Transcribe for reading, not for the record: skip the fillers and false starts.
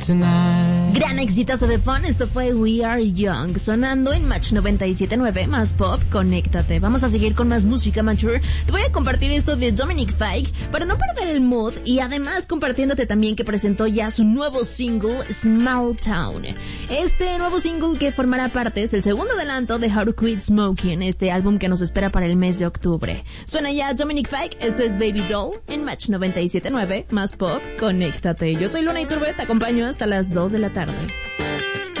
tonight. Gran exitazo de Fun, esto fue We Are Young, sonando en Match 97.9, más pop, conéctate. Vamos a seguir con más música mature. Te voy a compartir esto de Dominic Fike para no perder el mood y además compartiéndote también que presentó ya su nuevo single, Small Town. Este nuevo single que formará parte es el segundo adelanto de How to Quit Smoking, este álbum que nos espera para el mes de octubre. Suena ya Dominic Fike, esto es Baby Doll en Match 97.9, más pop, conéctate. Yo soy Luna Iturbe, te acompaño hasta las 2 de la tarde.